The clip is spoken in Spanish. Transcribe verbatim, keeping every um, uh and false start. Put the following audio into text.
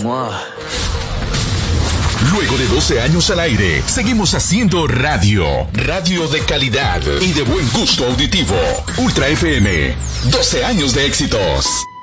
Luego de doce años al aire, seguimos haciendo radio. Radio de calidad y de buen gusto auditivo. Ultra F M. doce años de éxitos.